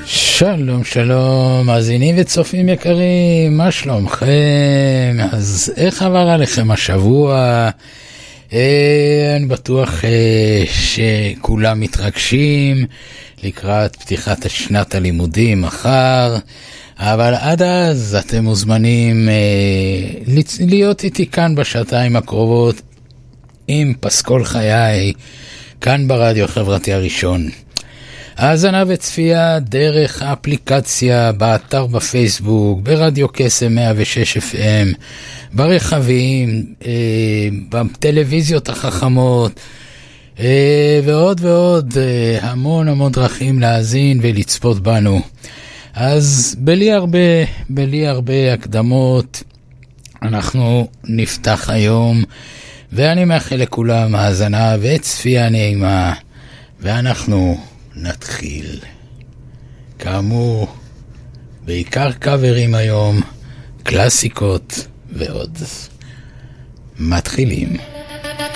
שלום שלום מאזינים וצופים יקרים, מה שלומכם? אז איך עבר עליכם השבוע? אני בטוח שכולם מתרגשים לקראת פתיחת שנת הלימודים מחר, אבל עד אז אתם מוזמנים להיות איתי כאן בשעתיים הקרובות עם פסקול חיי, כאן ברדיו החברתי הראשון. האזנה וצפייה דרך האפליקציה, באתר בפייסבוק, ברדיו קסם 106 FM, ברכבים, בטלוויזיות החכמות, ועוד ועוד, המון דרכים להאזין ולצפות בנו. אז בלי הרבה הקדמות, אנחנו נפתח היום, ואני מאחל לכולם האזנה וצפייה נעימה, ואנחנו נתחיל. כאמור, בעיקר קאברים היום, קלאסיקות ועוד. מתחילים.